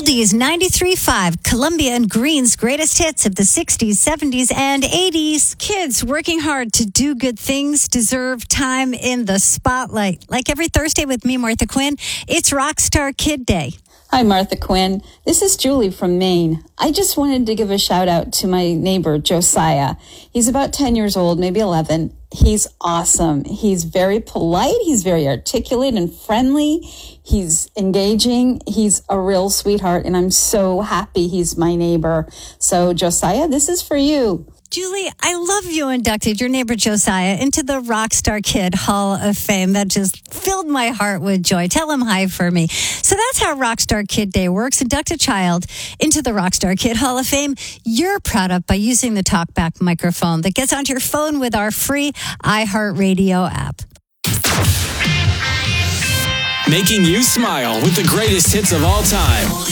Oldies 93.5, Columbia and Green's greatest hits of the 60s, 70s, and 80s. Kids working hard to do good things deserve time in the spotlight. Like every Thursday with me, Martha Quinn, it's Rockstar Kid Day. Hi, Martha Quinn. This is Julie from Maine. I just wanted to give a shout out to my neighbor, Josiah. He's about 10 years old, maybe 11. He's awesome. He's very polite. He's very articulate and friendly. He's engaging. He's a real sweetheart, and I'm so happy he's my neighbor. So, Josiah, this is for you. Julie, I love you inducted your neighbor Josiah into the Rockstar Kid Hall of Fame. That just filled my heart with joy. Tell him hi for me. So that's how Rockstar Kid Day works. Induct a child into the Rockstar Kid Hall of Fame. You're proud of by using the TalkBack microphone that gets onto your phone with our free iHeartRadio app. Making you smile with the greatest hits of all time.